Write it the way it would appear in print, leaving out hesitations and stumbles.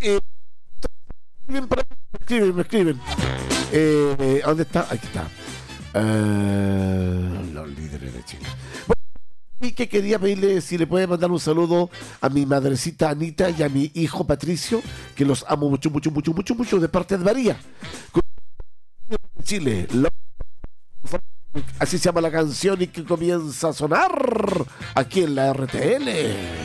Me escriben. ¿Dónde está? Aquí está. Los líderes de Chile. Bueno, y que quería pedirle si le puede mandar un saludo a mi madrecita Anita y a mi hijo Patricio, que los amo mucho, mucho, mucho, mucho, mucho, de parte de María. Chile. Así se llama la canción y que comienza a sonar aquí en la RTL.